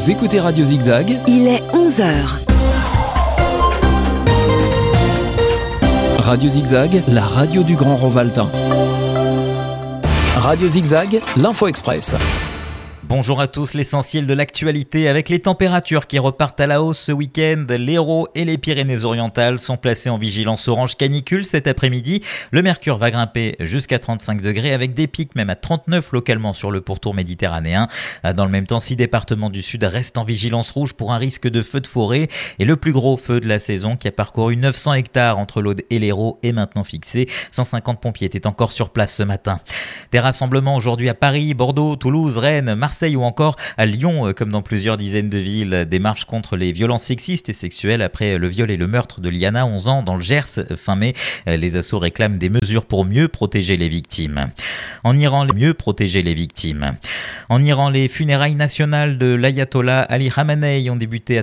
Vous écoutez Radio Zigzag. Il est 11h. Radio Zigzag, la radio du Grand Rovaltain. Radio Zigzag, l'Info Express. Bonjour à tous, l'essentiel de l'actualité avec les températures qui repartent à la hausse ce week-end. L'Hérault et les Pyrénées-Orientales sont placés en vigilance orange canicule cet après-midi. Le mercure va grimper jusqu'à 35 degrés avec des pics même à 39 localement sur le pourtour méditerranéen. Dans le même temps, 6 départements du sud restent en vigilance rouge pour un risque de feu de forêt. Et le plus gros feu de la saison qui a parcouru 900 hectares entre l'Aude et l'Hérault est maintenant fixé. 150 pompiers étaient encore sur place ce matin. Des rassemblements aujourd'hui à Paris, Bordeaux, Toulouse, Rennes, Marseille ou encore à Lyon, comme dans plusieurs dizaines de villes. Des marches contre les violences sexistes et sexuelles après le viol et le meurtre de Liana, 11 ans, dans le Gers fin mai. Les assos réclament des mesures pour mieux protéger les victimes. En Iran, les funérailles nationales de l'ayatollah Ali Khamenei ont débuté